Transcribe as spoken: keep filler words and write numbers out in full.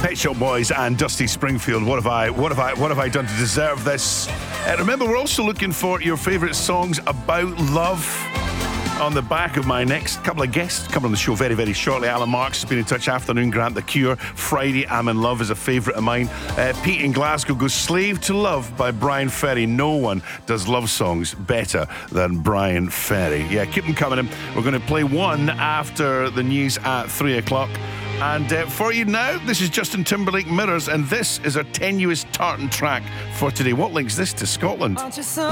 Pet Shop Boys and Dusty Springfield. What have I, what have I, what have I done to deserve this? Uh, remember, we're also looking for your favourite songs about love. On the back of my next couple of guests coming on the show very, very shortly. Alan Marks has been in touch. Afternoon Grant, The Cure. Friday, I'm in Love is a favourite of mine. Uh, Pete in Glasgow goes Slave to Love by Brian Ferry. No one does love songs better than Brian Ferry. Yeah, keep them coming in. We're going to play one after the news at three o'clock. And uh, for you now, this is Justin Timberlake, Mirrors, and this is our tenuous tartan track for today. What links this to Scotland?